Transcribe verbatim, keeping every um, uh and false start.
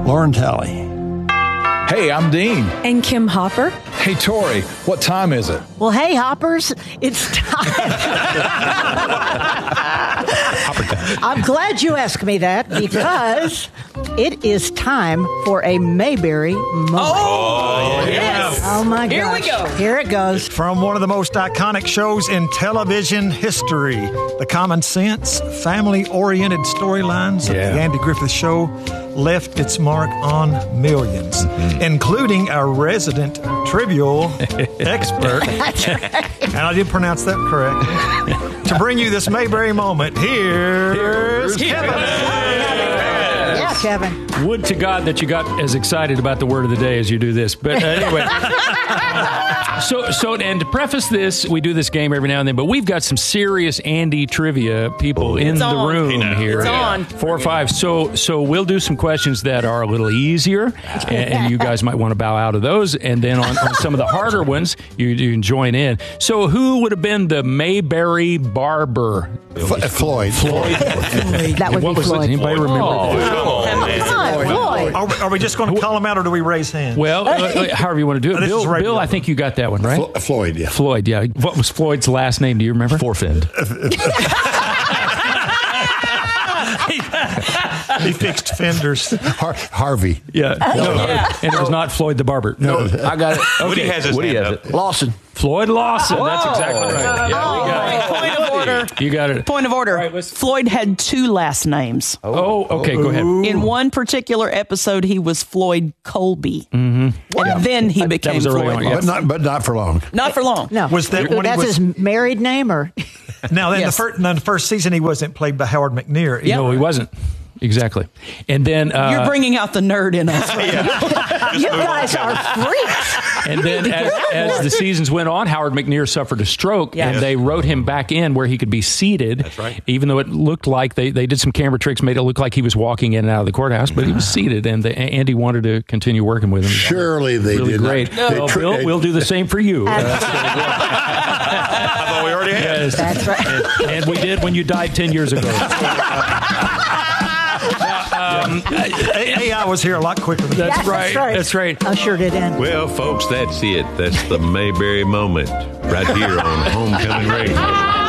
Lauren Talley. Hey, I'm Dean. And Kim Hopper. Hey, Tori, what time is it? Well, hey, Hoppers, it's time. I'm glad you asked me that because it is time for a Mayberry moment. Oh, yes. Oh, my gosh. Here we go. Here it goes. From one of the most iconic shows in television history, the common sense, family-oriented storylines Yeah. of the Andy Griffith Show left its mark on millions, mm-hmm. including our resident trivial expert. That's right. And I did pronounce that correctly. To bring you this Mayberry moment, here's, here's Kevin. Yeah, Kevin. Would to God that you got as excited about the word of the day as you do this. But uh, anyway. so, so, and to preface this, we do this game every now and then, but we've got some serious Andy trivia people in It's the on. room Hey, here. It's on. Four or five. So, so we'll do some questions that are a little easier, and, and you guys might want to bow out of those. And then on, on some of the harder ones, you, you can join in. So, who would have been the Mayberry barber? F- Floyd. Floyd. That would what be was Floyd. it? Anybody remember? Oh, Come on, Floyd. Are we, are we just going to call him out, or do we raise hands? Well, uh, however you want to do it. This is Bill, radio. Bill, I think you got that one, right? Flo- Floyd, yeah. Floyd, yeah. What was Floyd's last name? Do you remember? Forfend. He fixed fenders. Har- Harvey. Yeah. No, yeah. and it was not Floyd the barber. No, I got it. Okay. Woody has his Woody hand has up. it. Lawson. Floyd Lawson. That's exactly right. Yeah, we got it. Point of order. You got it. Point of order. right, let's- Floyd had two last names. Oh, okay. Go ahead. In one particular episode, he was Floyd Colby. Mm-hmm. And then he became was early Floyd on, Lawson. yeah. But not, but not for long. Not for long. No. Was that when he That's was- his married name, or? Now, in, Yes. the first, in the first season, he wasn't played by Howard McNear. No, he wasn't. Exactly. And then, uh, You're bringing out the nerd in us. Right now. You guys are freaks. and then as, as the seasons went on, Howard McNear suffered a stroke, Yeah. and they wrote him back in where he could be seated. That's right. Even though it looked like they, they did some camera tricks, made it look like he was walking in and out of the courthhouse, but he was seated, and the, Andy wanted to continue working with him. Surely they Really did. great. Not, they Well, tr- Bill, we'll do the same for you. I thought we already had. Yes. That's right. And, and we did when you died ten years ago. um, A I was here a lot quicker than that's, That's right. right. That's right. Ushered it in. Well, folks, that's it. That's the Mayberry moment right here on Homecoming Radio.